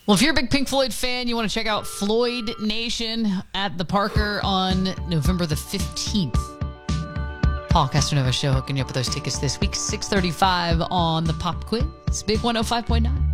Well, if you're a big Pink Floyd fan, you want to check out Floyd Nation at the Parker on November the 15th. Paul Castronova Show hooking you up with those tickets this week, 6:35 on the Pop Quiz. Big 105.9.